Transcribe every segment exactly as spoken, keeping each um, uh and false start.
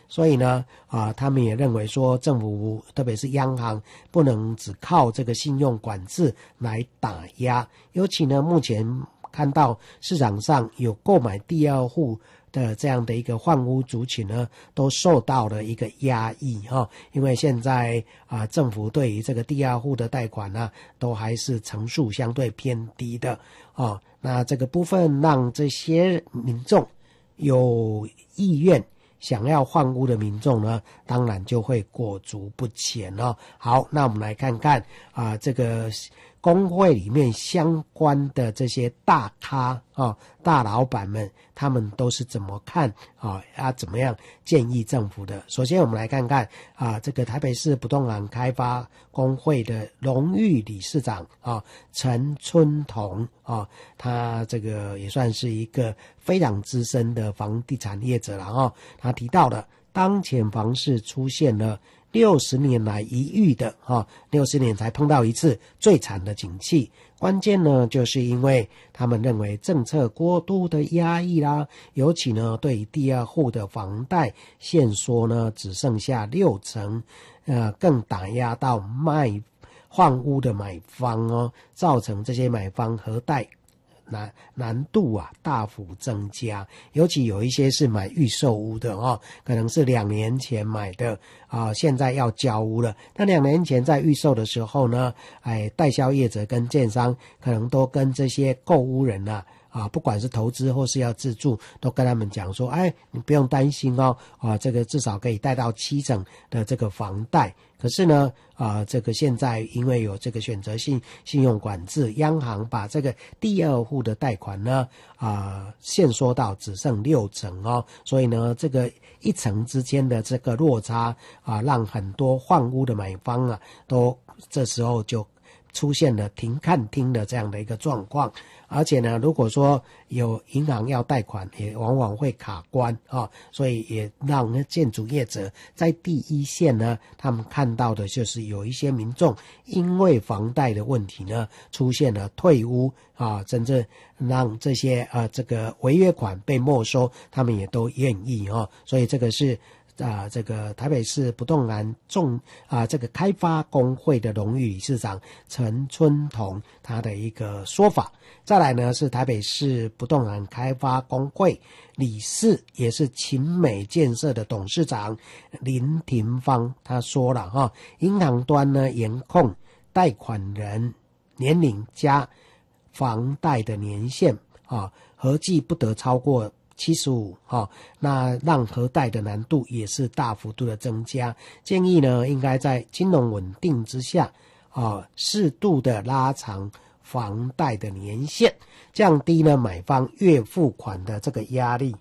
所以呢啊，他们也认为说政府特别是央行不能只靠这个信用管制来打压，尤其呢目前看到市场上有购买第二户的这样的一个换屋族群呢，都受到了一个压抑哈、哦，因为现在啊、呃、政府对于这个第二户的贷款呢，都还是成数相对偏低的哦。那这个部分让这些民众有意愿想要换屋的民众呢，当然就会裹足不前哦。好，那我们来看看啊、呃，这个工会里面相关的这些大咖啊、大老板们，他们都是怎么看啊？啊，怎么样建议政府的？首先，我们来看看啊，这个台北市不动产开发工会的荣誉理事长啊，陈春桐啊，他这个也算是一个非常资深的房地产业者了啊。他提到了，当前房市出现了六十年来一遇的哈，六十年才碰到一次最惨的景气。关键呢，就是因为他们认为政策过度的压抑啦，尤其呢对第二户的房贷限缩呢只剩下六成，呃，更打压到卖换屋的买方哦，造成这些买方核贷难难度啊大幅增加，尤其有一些是买预售屋的哦，可能是两年前买的啊、呃，现在要交屋了。那两年前在预售的时候呢，哎，代销业者跟建商可能都跟这些购屋人啊。啊，不管是投资或是要自住，都跟他们讲说，哎，你不用担心哦，啊，这个至少可以贷到七成的这个房贷。可是呢，啊，这个现在因为有这个选择性信用管制，央行把这个第二户的贷款呢，啊，限缩到只剩六成哦，所以呢，这个一层之间的这个落差啊，让很多换屋的买方啊，都这时候就出现了停看听的这样的一个状况。而且呢，如果说有银行要贷款，也往往会卡关啊、哦，所以也让建筑业者在第一线呢，他们看到的就是有一些民众因为房贷的问题呢，出现了退屋啊，甚至让这些呃这个违约款被没收，他们也都愿意哦，所以这个是。啊，这个台北市不动产重啊，这个开发工会的荣誉理事长陈春桐他的一个说法。再来呢是台北市不动产开发工会理事，也是勤美建设的董事长林廷芳，他说了哈，银行端呢严控贷款人年龄加房贷的年限啊，合计不得超过七十五哈，那让核贷的难度也是大幅度的增加。建议呢，应该在金融稳定之下，啊，适度的拉长房贷的年限，降低呢买方月付款的这个压力。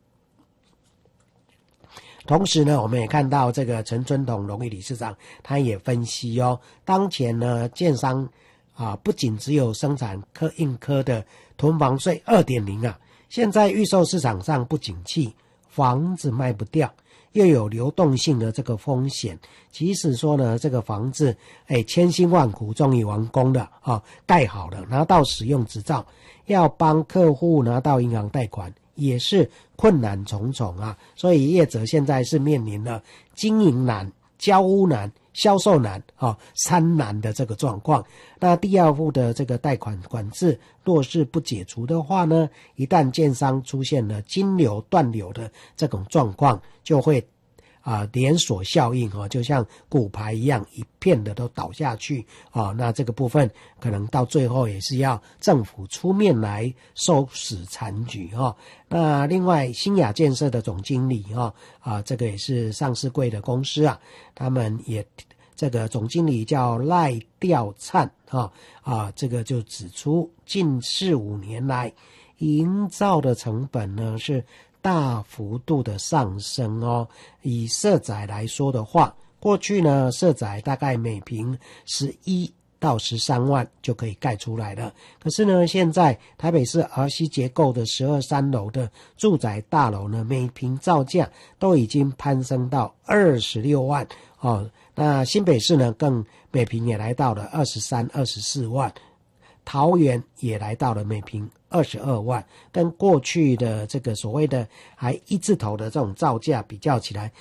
同时呢，我们也看到这个陈春桐荣誉理事长，他也分析哦，当前呢，建商啊，不仅只有生产科印科的囤房税 二点零 啊。现在预售市场上不景气，房子卖不掉，又有流动性的这个风险。即使说呢，这个房子哎千辛万苦终于完工了啊、哦，盖好了，拿到使用执照，要帮客户拿到银行贷款，也是困难重重啊。所以业者现在是面临了经营难、交屋难、销售难啊、哦、三难的这个状况。那第二户的这个贷款管制若是不解除的话呢，一旦建商出现了金流断流的这种状况，就会啊、呃、连锁效应哦，就像骨牌一样，一片的都倒下去哦。那这个部分可能到最后也是要政府出面来收拾残局哦。那另外新雅建设的总经理哦啊，这个也是上市柜的公司啊，他们也。这个总经理叫赖吊灿啊啊，这个就指出，近四五年来，营造的成本呢是大幅度的上升哦。以社宅来说的话，过去呢社宅大概每平十一到十三万就可以盖出来了。可是呢，现在台北市 R C 结构的十二三楼的住宅大楼呢，每平造价都已经攀升到二十六万哦。那新北市呢，更每平也来到了二十三、二十四万，桃园也来到了每平二十二万，跟过去的这个所谓的还一字头的这种造价比较起来，